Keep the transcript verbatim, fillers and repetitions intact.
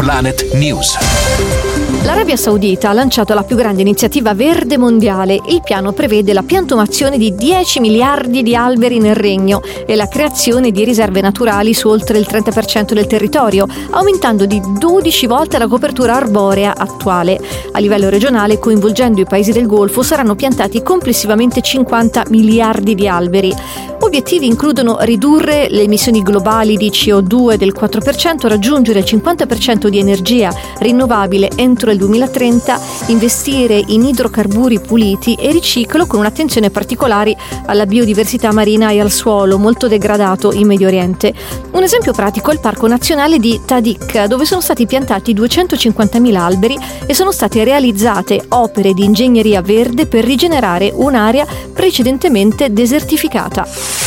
Planet News. L'Arabia Saudita ha lanciato la più grande iniziativa verde mondiale. Il piano prevede la piantumazione di dieci miliardi di alberi nel regno e la creazione di riserve naturali su oltre il trenta per cento del territorio, aumentando di dodici volte la copertura arborea attuale. A livello regionale, coinvolgendo i paesi del Golfo, saranno piantati complessivamente cinquanta miliardi di alberi. Obiettivi includono ridurre le emissioni globali di C O due del quattro per cento, raggiungere il cinquanta per cento di energia rinnovabile entro il duemilatrenta, investire in idrocarburi puliti e riciclo, con un'attenzione particolare alla biodiversità marina e al suolo molto degradato in Medio Oriente. Un esempio pratico è il Parco Nazionale di Tahdig, dove sono stati piantati duecentocinquantamila alberi e sono state realizzate opere di ingegneria verde per rigenerare un'area precedentemente desertificata.